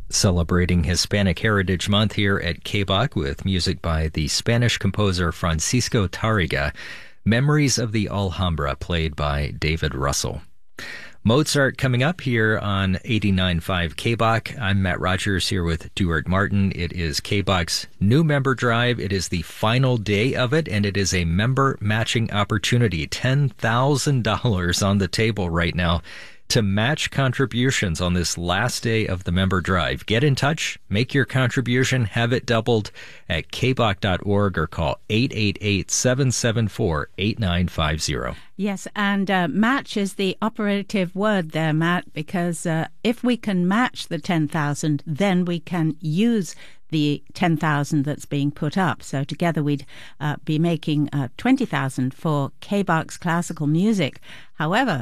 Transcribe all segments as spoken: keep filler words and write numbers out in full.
Celebrating Hispanic Heritage Month here at K B O C with music by the Spanish composer Francisco Tárrega, Memories of the Alhambra, played by David Russell. Mozart coming up here on eighty-nine point five K B O C. I'm Matt Rogers here with Duart Martin. It is K B O C's new member drive. It is the final day of it, and it is a member matching opportunity. ten thousand dollars on the table right now to match contributions on this last day of the member drive. Get in touch, make your contribution, have it doubled at k b o c dot org or call eight eight eight, seven seven four, eight nine five zero. Yes, and uh, match is the operative word there, Matt, because uh, if we can match the ten thousand, then we can use the ten thousand that's being put up. So together we'd uh, be making uh, twenty thousand for K B O C's classical music. However,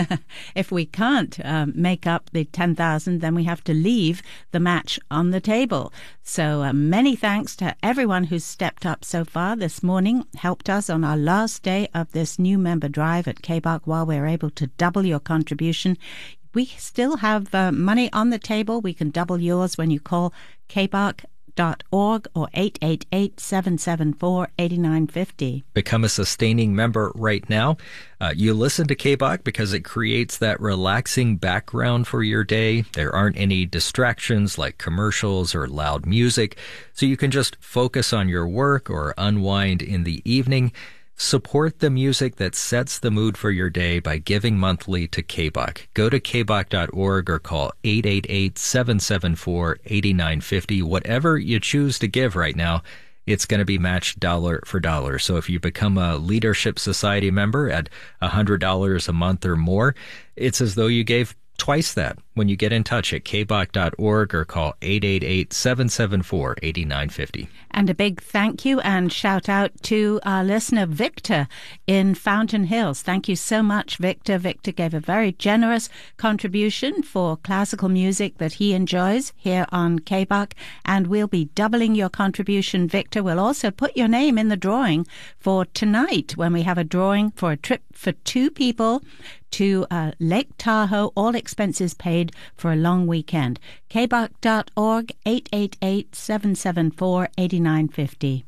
if we can't um, make up the ten thousand, then we have to leave the match on the table. So uh, many thanks to everyone who's stepped up so far this morning, helped us on our last day of this new member drive at K B O C while we're able to double your contribution. We still have uh, money on the table. We can double yours when you call k b o c dot org or eight eight eight, seven seven four, eight nine five zero. Become a sustaining member right now. Uh, you listen to K B O C because it creates that relaxing background for your day. There aren't any distractions like commercials or loud music, so you can just focus on your work or unwind in the evening. Support the music that sets the mood for your day by giving monthly to K B O C. Go to k b o c dot org or call eight eight eight, seven seven four, eight nine five zero. Whatever you choose to give right now, it's going to be matched dollar for dollar. So if you become a Leadership Society member at one hundred dollars a month or more, it's as though you gave twice that when you get in touch at k b o c dot org or call eight eight eight, seven seven four, eight nine five zero. And a big thank you and shout out to our listener Victor in Fountain Hills. Thank you so much, Victor. Victor gave a very generous contribution for classical music that he enjoys here on K B O C, and we'll be doubling your contribution, Victor. We'll also put your name in the drawing for tonight when we have a drawing for a trip for two people to uh, Lake Tahoe, all expenses paid, for a long weekend. k b o c dot org, eight eight eight, seven seven four, eight nine five zero.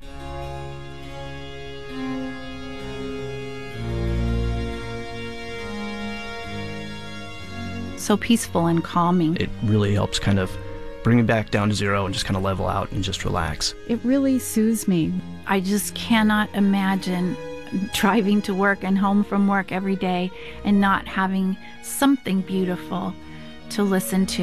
So peaceful and calming. It really helps kind of bring me back down to zero and just kind of level out and just relax. It really soothes me. I just cannot imagine driving to work and home from work every day and not having something beautiful to listen to.